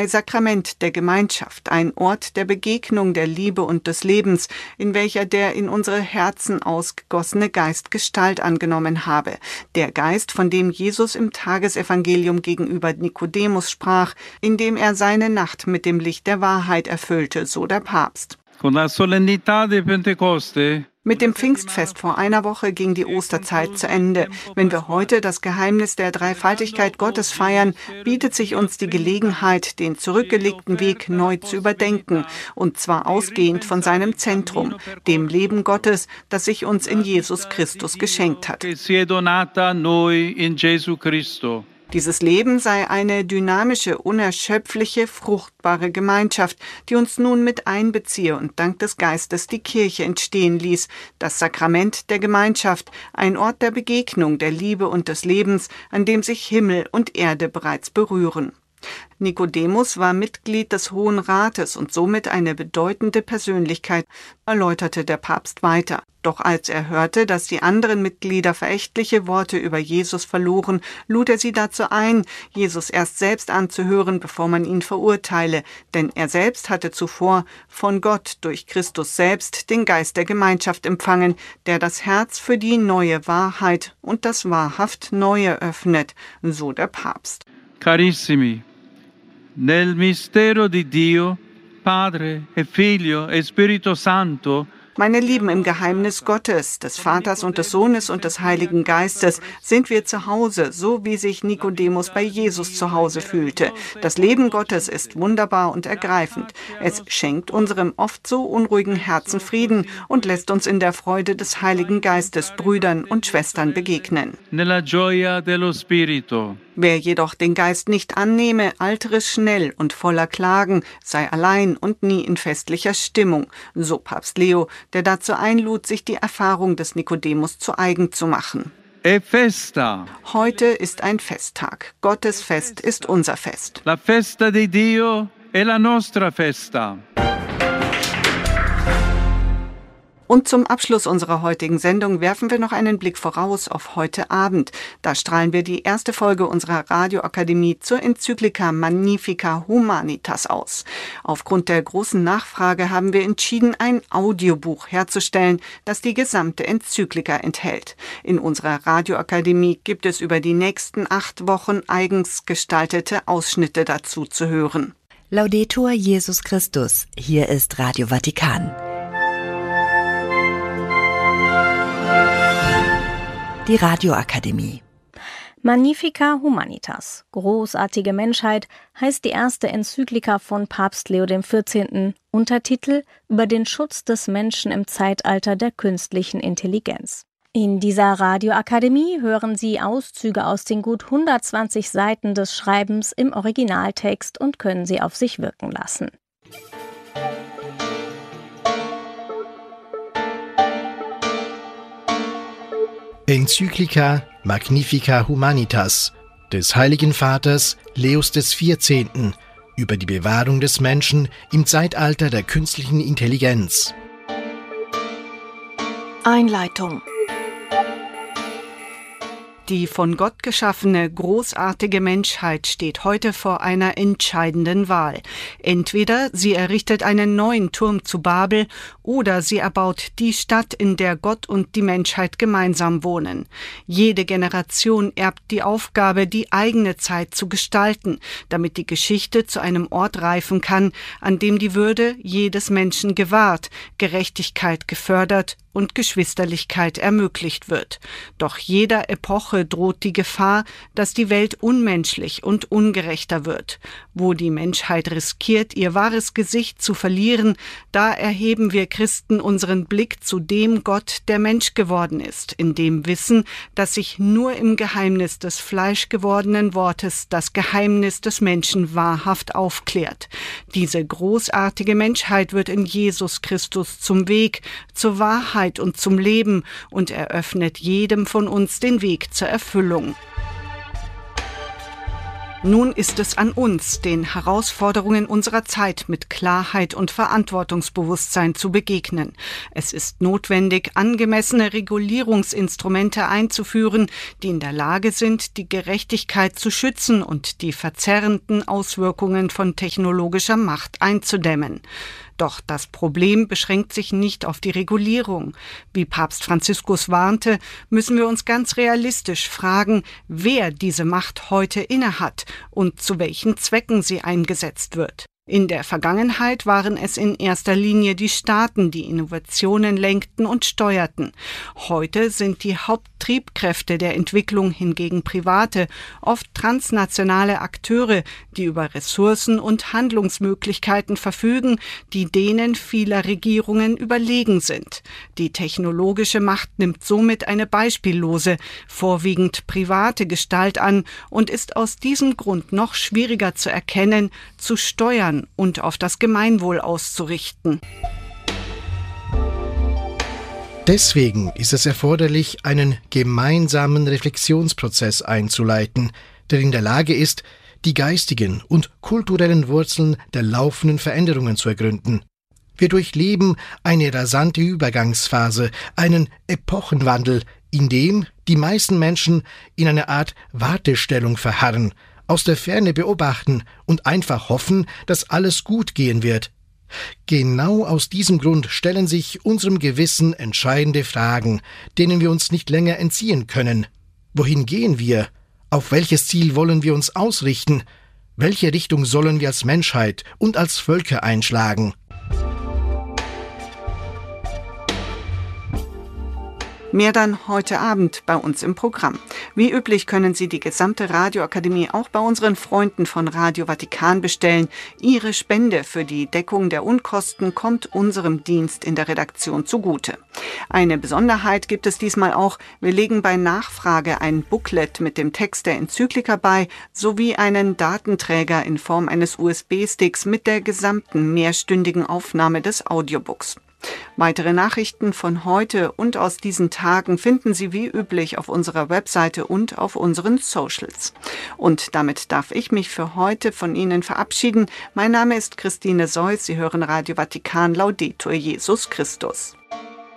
sei Sakrament der Gemeinschaft, ein Ort der Begegnung, der Liebe und des Lebens, in welcher der in unsere Herzen ausgegossene Geist Gestalt angenommen habe. Der Geist, von dem Jesus im Tagesevangelium gegenüber Nikodemus sprach, indem er seine Nacht mit dem Licht der Wahrheit erfüllte, so der Papst. Con la solennità di Pentecoste. Mit dem Pfingstfest vor einer Woche ging die Osterzeit zu Ende. Wenn wir heute das Geheimnis der Dreifaltigkeit Gottes feiern, bietet sich uns die Gelegenheit, den zurückgelegten Weg neu zu überdenken, und zwar ausgehend von seinem Zentrum, dem Leben Gottes, das sich uns in Jesus Christus geschenkt hat. Dieses Leben sei eine dynamische, unerschöpfliche, fruchtbare Gemeinschaft, die uns nun mit einbeziehe und dank des Geistes die Kirche entstehen ließ, das Sakrament der Gemeinschaft, ein Ort der Begegnung, der Liebe und des Lebens, an dem sich Himmel und Erde bereits berühren. Nikodemus war Mitglied des Hohen Rates und somit eine bedeutende Persönlichkeit, erläuterte der Papst weiter. Doch als er hörte, dass die anderen Mitglieder verächtliche Worte über Jesus verloren, lud er sie dazu ein, Jesus erst selbst anzuhören, bevor man ihn verurteile, denn er selbst hatte zuvor von Gott durch Christus selbst den Geist der Gemeinschaft empfangen, der das Herz für die neue Wahrheit und das wahrhaft Neue öffnet, so der Papst. Carissimi, nel mistero di Dio, Padre e Figlio e Spirito Santo. Meine Lieben, im Geheimnis Gottes, des Vaters und des Sohnes und des Heiligen Geistes sind wir zu Hause, so wie sich Nikodemus bei Jesus zu Hause fühlte. Das Leben Gottes ist wunderbar und ergreifend. Es schenkt unserem oft so unruhigen Herzen Frieden und lässt uns in der Freude des Heiligen Geistes Brüdern und Schwestern begegnen. Nella gioia dello Spirito. Wer jedoch den Geist nicht annehme, altere schnell und voller Klagen, sei allein und nie in festlicher Stimmung, so Papst Leo, der dazu einlud, sich die Erfahrung des Nikodemus zu eigen zu machen. È festa. Heute ist ein Festtag. Gottes Fest ist unser Fest. La festa di Dio è la nostra festa. Und zum Abschluss unserer heutigen Sendung werfen wir noch einen Blick voraus auf heute Abend. Da strahlen wir die erste Folge unserer Radioakademie zur Enzyklika Magnifica Humanitas aus. Aufgrund der großen Nachfrage haben wir entschieden, ein Audiobuch herzustellen, das die gesamte Enzyklika enthält. In unserer Radioakademie gibt es über die nächsten 8 Wochen eigens gestaltete Ausschnitte dazu zu hören. Laudetur Jesus Christus. Hier ist Radio Vatikan. Die Radioakademie. Magnifica Humanitas, großartige Menschheit, heißt die erste Enzyklika von Papst Leo XIV., Untertitel über den Schutz des Menschen im Zeitalter der künstlichen Intelligenz. In dieser Radioakademie hören Sie Auszüge aus den gut 120 Seiten des Schreibens im Originaltext und können sie auf sich wirken lassen. Enzyklika Magnifica Humanitas des Heiligen Vaters Leos XIV. Über die Bewahrung des Menschen im Zeitalter der künstlichen Intelligenz. Einleitung. Die von Gott geschaffene, großartige Menschheit steht heute vor einer entscheidenden Wahl. Entweder sie errichtet einen neuen Turm zu Babel oder sie erbaut die Stadt, in der Gott und die Menschheit gemeinsam wohnen. Jede Generation erbt die Aufgabe, die eigene Zeit zu gestalten, damit die Geschichte zu einem Ort reifen kann, an dem die Würde jedes Menschen gewahrt, Gerechtigkeit gefördert und Geschwisterlichkeit ermöglicht wird. Doch jeder Epoche droht die Gefahr, dass die Welt unmenschlich und ungerechter wird. Wo die Menschheit riskiert, ihr wahres Gesicht zu verlieren, da erheben wir Christen unseren Blick zu dem Gott, der Mensch geworden ist, in dem Wissen, dass sich nur im Geheimnis des fleischgewordenen Wortes das Geheimnis des Menschen wahrhaft aufklärt. Diese großartige Menschheit wird in Jesus Christus zum Weg, zur Wahrheit und zum Leben und eröffnet jedem von uns den Weg zur Erfüllung. Nun ist es an uns, den Herausforderungen unserer Zeit mit Klarheit und Verantwortungsbewusstsein zu begegnen. Es ist notwendig, angemessene Regulierungsinstrumente einzuführen, die in der Lage sind, die Gerechtigkeit zu schützen und die verzerrenden Auswirkungen von technologischer Macht einzudämmen. Doch das Problem beschränkt sich nicht auf die Regulierung. Wie Papst Franziskus warnte, müssen wir uns ganz realistisch fragen, wer diese Macht heute innehat und zu welchen Zwecken sie eingesetzt wird. In der Vergangenheit waren es in erster Linie die Staaten, die Innovationen lenkten und steuerten. Heute sind die Haupttriebkräfte der Entwicklung hingegen private, oft transnationale Akteure, die über Ressourcen und Handlungsmöglichkeiten verfügen, die denen vieler Regierungen überlegen sind. Die technologische Macht nimmt somit eine beispiellose, vorwiegend private Gestalt an und ist aus diesem Grund noch schwieriger zu erkennen, zu steuern und auf das Gemeinwohl auszurichten. Deswegen ist es erforderlich, einen gemeinsamen Reflexionsprozess einzuleiten, der in der Lage ist, die geistigen und kulturellen Wurzeln der laufenden Veränderungen zu ergründen. Wir durchleben eine rasante Übergangsphase, einen Epochenwandel, in dem die meisten Menschen in einer Art Wartestellung verharren, aus der Ferne beobachten und einfach hoffen, dass alles gut gehen wird. Genau aus diesem Grund stellen sich unserem Gewissen entscheidende Fragen, denen wir uns nicht länger entziehen können. Wohin gehen wir? Auf welches Ziel wollen wir uns ausrichten? Welche Richtung sollen wir als Menschheit und als Völker einschlagen? Mehr dann heute Abend bei uns im Programm. Wie üblich können Sie die gesamte Radioakademie auch bei unseren Freunden von Radio Vatikan bestellen. Ihre Spende für die Deckung der Unkosten kommt unserem Dienst in der Redaktion zugute. Eine Besonderheit gibt es diesmal auch. Wir legen bei Nachfrage ein Booklet mit dem Text der Enzyklika bei, sowie einen Datenträger in Form eines USB-Sticks mit der gesamten mehrstündigen Aufnahme des Audiobooks. Weitere Nachrichten von heute und aus diesen Tagen finden Sie wie üblich auf unserer Webseite und auf unseren Socials. Und damit darf ich mich für heute von Ihnen verabschieden. Mein Name ist Christine Seuss. Sie hören Radio Vatikan. Laudetur Jesus Christus.